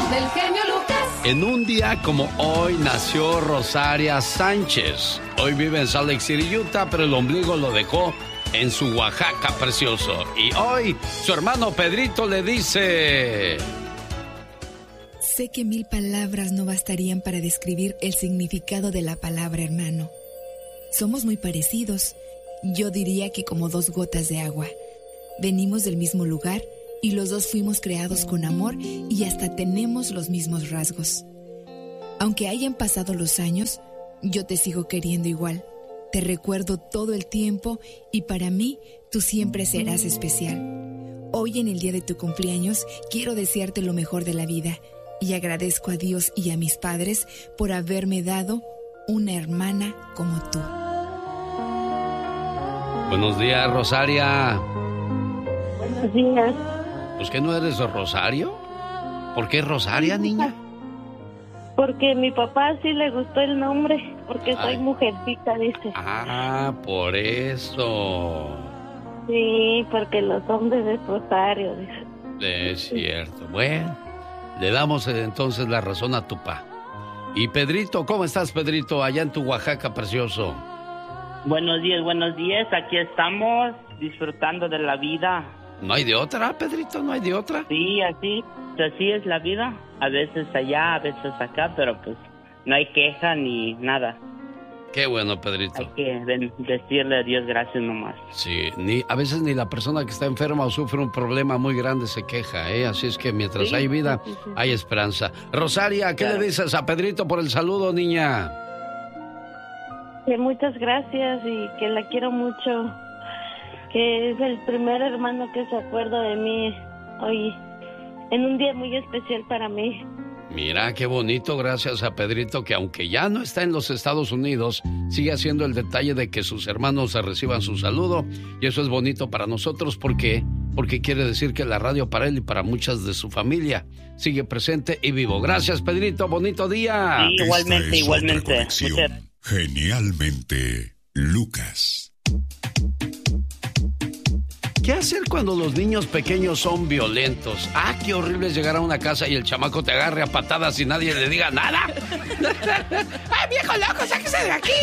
del genio Lucas. En un día como hoy nació Rosaria Sánchez. Hoy vive en Salt Lake City, Utah, pero el ombligo lo dejó en su Oaxaca precioso. Y hoy su hermano Pedrito le dice... Sé que 1000 palabras no bastarían para describir el significado de la palabra hermano. Somos muy parecidos. Yo diría que como 2 gotas de agua. Venimos del mismo lugar y los dos fuimos creados con amor y hasta tenemos los mismos rasgos. Aunque hayan pasado los años, yo te sigo queriendo igual. Te recuerdo todo el tiempo y para mí tú siempre serás especial. Hoy en el día de tu cumpleaños quiero desearte lo mejor de la vida y agradezco a Dios y a mis padres por haberme dado una hermana como tú. Buenos días, Rosaria. Buenos días. ¿Pues que no eres Rosario? ¿Por qué Rosaria, niña? Porque a mi papá sí le gustó el nombre, porque soy mujercita, dice. Ah, por eso. Sí, porque los hombres es Rosario, dice. Es cierto. Bueno, le damos entonces la razón a tu pa. Y Pedrito, ¿cómo estás, Pedrito, allá en tu Oaxaca precioso? Buenos días, aquí estamos disfrutando de la vida. ¿No hay de otra, Pedrito? ¿No hay de otra? Sí, así es la vida. A veces allá, a veces acá, pero pues no hay queja ni nada. Qué bueno, Pedrito. Hay que decirle a Dios gracias nomás. Sí, a veces ni la persona que está enferma o sufre un problema muy grande se queja, ¿eh? Así es que mientras hay vida, sí. Hay esperanza. Rosaria, ¿qué le dices a Pedrito por el saludo, niña? Que muchas gracias y que la quiero mucho. Que es el primer hermano que se acuerda de mí hoy, en un día muy especial para mí. Mira, qué bonito, gracias a Pedrito, que aunque ya no está en los Estados Unidos, sigue haciendo el detalle de que sus hermanos reciban su saludo. Y eso es bonito para nosotros, porque quiere decir que la radio para él y para muchas de su familia sigue presente y vivo. Gracias, Pedrito, bonito día. Sí, igualmente. Genialmente, Lucas. ¿Qué hacer cuando los niños pequeños son violentos? Ah, qué horrible es llegar a una casa y el chamaco te agarre a patadas y nadie le diga nada. ¡Ay, viejo loco, sáquese de aquí!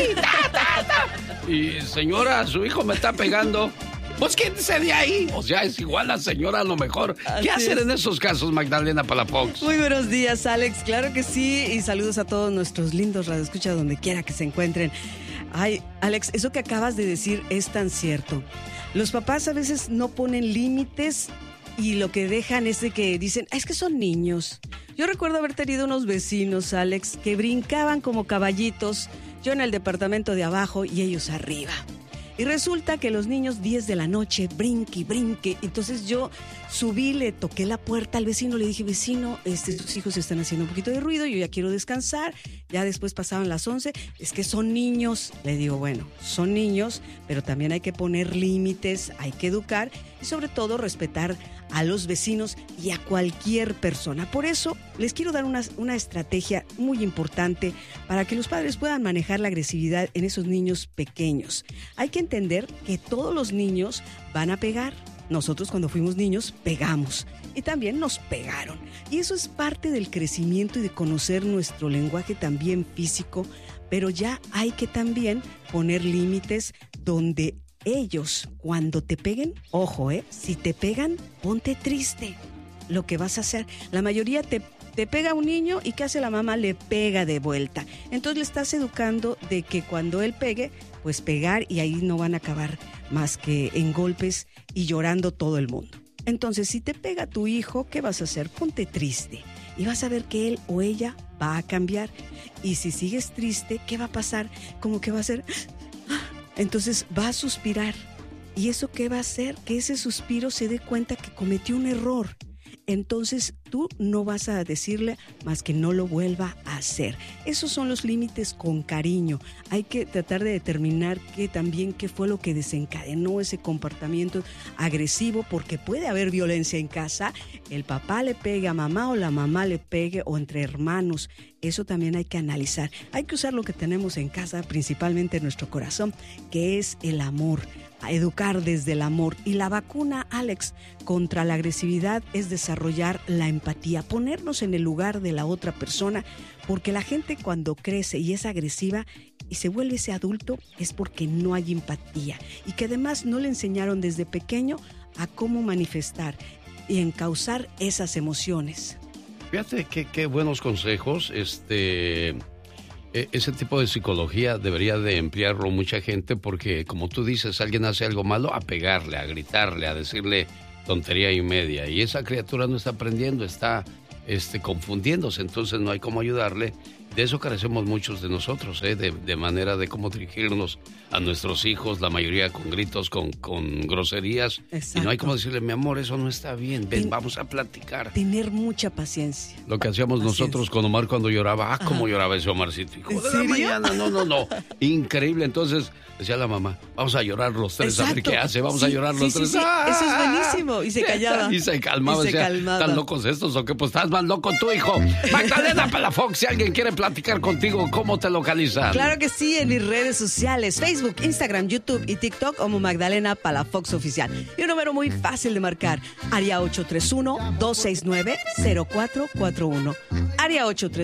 ¡Ta! Y señora, su hijo me está pegando. Pues quítese de ahí. O sea, es igual la señora a lo mejor. ¿Qué hacer en esos casos, Magdalena Palafox? Muy buenos días, Alex. Claro que sí. Y saludos a todos nuestros lindos radioescuchas donde quiera que se encuentren. Ay, Alex, eso que acabas de decir es tan cierto. Los papás a veces no ponen límites y lo que dejan es de que dicen, es que son niños. Yo recuerdo haber tenido unos vecinos, Alex, que brincaban como caballitos, yo en el departamento de abajo y ellos arriba. Y resulta que los niños 10 de la noche, brinque. Entonces yo subí, le toqué la puerta al vecino, le dije, vecino, tus hijos están haciendo un poquito de ruido, yo ya quiero descansar. Ya después pasaban las 11, es que son niños. Le digo, bueno, son niños, pero también hay que poner límites, hay que educar y sobre todo respetar a los vecinos y a cualquier persona. Por eso les quiero dar una estrategia muy importante para que los padres puedan manejar la agresividad en esos niños pequeños. Hay que entender que todos los niños van a pegar. Nosotros cuando fuimos niños pegamos y también nos pegaron. Y eso es parte del crecimiento y de conocer nuestro lenguaje también físico, pero ya hay que también poner límites donde ellos, cuando te peguen, ojo, si te pegan, ponte triste. Lo que vas a hacer, la mayoría te pega un niño y ¿qué hace la mamá? Le pega de vuelta. Entonces le estás educando de que cuando él pegue, pues pegar y ahí no van a acabar más que en golpes y llorando todo el mundo. Entonces, si te pega tu hijo, ¿qué vas a hacer? Ponte triste y vas a ver que él o ella va a cambiar. Y si sigues triste, ¿qué va a pasar? Como que va a ser... Entonces va a suspirar. ¿Y eso qué va a hacer? Que ese suspiro se dé cuenta que cometió un error. Entonces tú no vas a decirle más que no lo vuelva a hacer. Esos son los límites con cariño. Hay que tratar de determinar qué fue lo que desencadenó ese comportamiento agresivo, porque puede haber violencia en casa. El papá le pegue a mamá o la mamá le pegue o entre hermanos. Eso también hay que analizar. Hay que usar lo que tenemos en casa, principalmente en nuestro corazón, que es el amor. A educar desde el amor. Y la vacuna, Alex, contra la agresividad es desarrollar la empatía, ponernos en el lugar de la otra persona, porque la gente cuando crece y es agresiva y se vuelve ese adulto es porque no hay empatía y que además no le enseñaron desde pequeño a cómo manifestar y encauzar esas emociones. Fíjate qué buenos consejos. Ese tipo de psicología debería de emplearlo mucha gente porque, como tú dices, alguien hace algo malo, a pegarle, a gritarle, a decirle tontería y media. Y esa criatura no está aprendiendo, está confundiéndose, entonces no hay cómo ayudarle. De eso carecemos muchos de nosotros, de manera de cómo dirigirnos a nuestros hijos, la mayoría con gritos, con groserías. Exacto. Y no hay como decirle, mi amor, eso no está bien, ven, vamos a platicar. Tener mucha paciencia. Lo que hacíamos nosotros con Omar cuando lloraba. Cómo lloraba ese Omarcito, hijo de la mañana. No. Increíble. Entonces decía la mamá, vamos a llorar los tres. Exacto. A ver qué hace, vamos a llorar los tres. Sí. Eso es buenísimo. Y se callaba. Y se calmaba. ¿Están locos estos o qué? Pues estás más loco tú, hijo. Magdalena Palafox, si alguien quiere platicar contigo, ¿cómo te localizan? Claro que sí, en mis redes sociales, Facebook, Instagram, YouTube y TikTok como Magdalena Palafox Oficial. Y un número muy fácil de marcar, área 831-269-0441. Área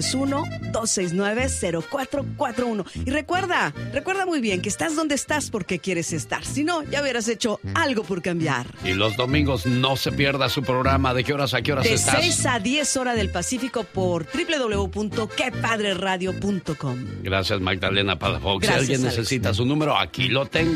831-269-0441. Y recuerda muy bien que estás donde estás porque quieres estar. Si no, ya hubieras hecho algo por cambiar. Y los domingos no se pierda su programa. ¿De qué horas a qué horas estás? De 6 a 10 horas del Pacífico por www.quepadreradio.com. Gracias, Magdalena Palafox. Gracias, Si alguien Alex. necesita su número, aquí lo tengo.